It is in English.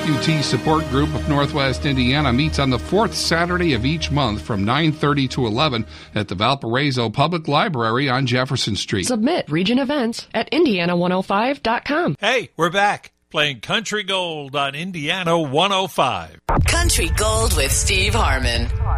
UT Support Group of Northwest Indiana meets on the fourth Saturday of each month from 9:30 to 11 at the Valparaiso Public Library on Jefferson Street. Submit region events at Indiana105.com. Hey, we're back playing Country Gold on Indiana 105. Country Gold with Steve Harmon.